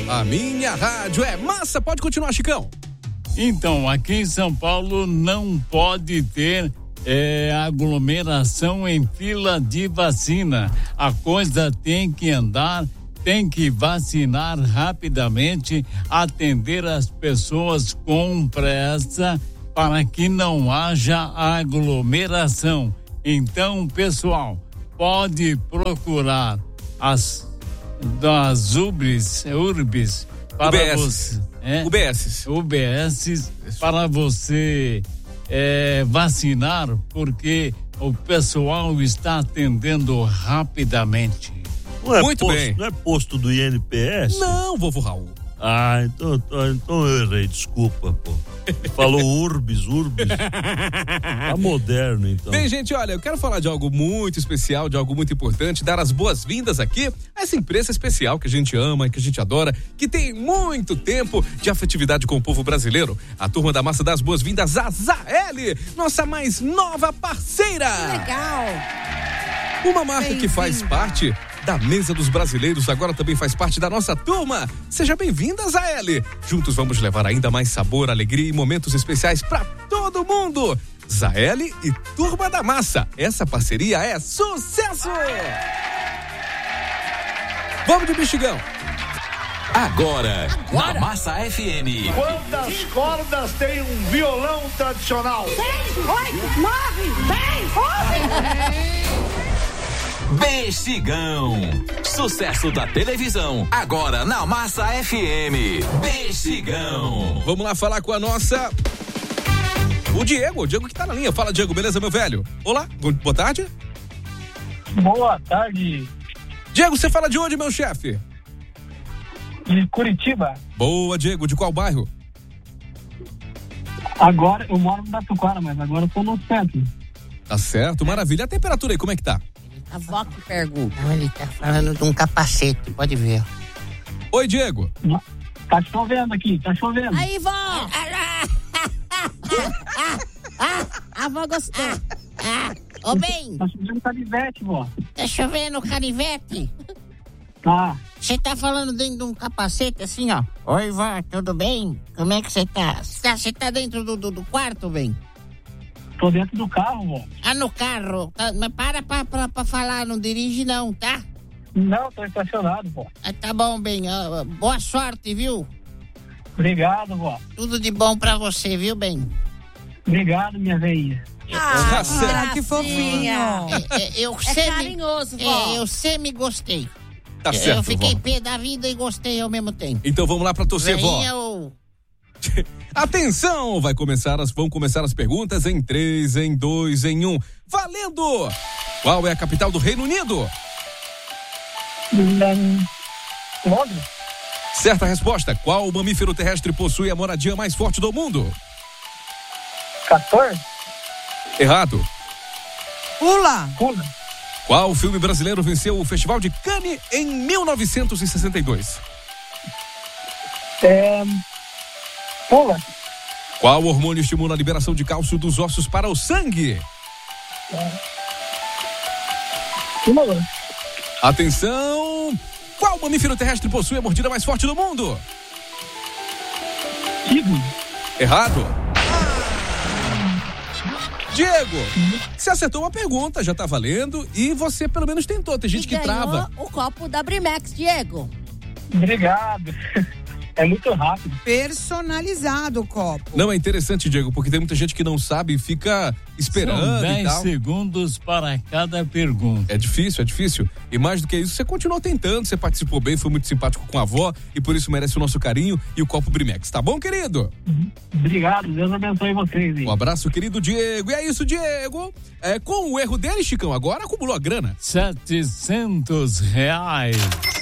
A minha rádio é massa. Pode continuar, Chicão. Então, aqui em São Paulo não pode ter aglomeração em fila de vacina. A coisa tem que andar, tem que vacinar rapidamente, atender as pessoas com pressa para que não haja aglomeração. Então, pessoal, pode procurar das urbs para você, UBS para você vacinar, porque o pessoal está atendendo rapidamente. Muito bem. Não é posto do INPS? Não, vovô Raul. Ah, então eu errei, desculpa, pô. Falou urbis. Tá moderno, então. Bem, gente, olha, eu quero falar de algo muito especial, de algo muito importante, dar as boas-vindas aqui a essa empresa especial que a gente ama, que a gente adora, que tem muito tempo de afetividade com o povo brasileiro. A turma da massa dá as boas-vindas a Zael, nossa mais nova parceira. Que legal. Uma marca que faz parte da mesa dos brasileiros, agora também faz parte da nossa turma. Seja bem-vinda, Zael. Juntos vamos levar ainda mais sabor, alegria e momentos especiais para todo mundo. Zael e Turma da Massa. Essa parceria é sucesso! Vamos de Bichigão. Agora, na Massa FM. Quantas cordas tem um violão tradicional? 6, 8, 9, 10, 11. Bexigão. Sucesso da televisão. Agora na Massa FM. Bexigão. Vamos lá falar com a nossa... O Diego que tá na linha. Fala, Diego, beleza, meu velho? Olá, boa tarde. Boa tarde. Diego, você fala de onde, meu chefe? De Curitiba. Boa, Diego, de qual bairro? Agora, eu moro no Tatuquara, mas agora eu tô no centro. Tá certo, maravilha. A temperatura aí, como é que tá? A vó que pergunta. Não, ele tá falando de um capacete, pode ver. Oi, Diego. Tá chovendo aqui, tá chovendo. Aí, vó. A vó gostou. Ô, bem. Tá chovendo canivete, vó. Tá chovendo canivete? Tá. Você tá falando dentro de um capacete assim, ó. Oi, vó, tudo bem? Como é que você tá? Você tá dentro do quarto, bem? Tô dentro do carro, vó. Ah, no carro. Tá, mas pra falar, não dirige não, tá? Não, tô estacionado, vó. Ah, tá bom, bem. Boa sorte, viu? Obrigado, vó. Tudo de bom pra você, viu, bem? Obrigado, minha veinha. Que fofinho. Eu carinhoso, vó. Eu sempre gostei. Tá certo, Eu fiquei vó. pé da vida e gostei ao mesmo tempo. Então vamos lá pra torcer, vó. Ou... Atenção, vão começar as perguntas em 3, em 2, em 1. Valendo! Qual é a capital do Reino Unido? Londres. Certa resposta. Qual mamífero terrestre possui a moradia mais forte do mundo? 14. Errado. Pula. Qual filme brasileiro venceu o Festival de Cannes em 1962? Pula. Qual hormônio estimula a liberação de cálcio dos ossos para o sangue? Pula. Atenção! Qual mamífero terrestre possui a mordida mais forte do mundo? Tigre. Errado. Diego, você acertou uma pergunta, já tá valendo, e você pelo menos tentou, tem gente que trava. O copo da Brimex, Diego. Obrigado. É muito rápido. Personalizado o copo. Não, é interessante, Diego, porque tem muita gente que não sabe e fica esperando. São 10 e tal. segundos para cada pergunta. É difícil. E mais do que isso, você continuou tentando, você participou bem, foi muito simpático com a avó e por isso merece o nosso carinho e o copo Brimex. Tá bom, querido? Obrigado, Deus abençoe vocês. Hein? Um abraço, querido Diego. E é isso, Diego. Com o erro dele, Chicão, agora acumulou a grana. R$700.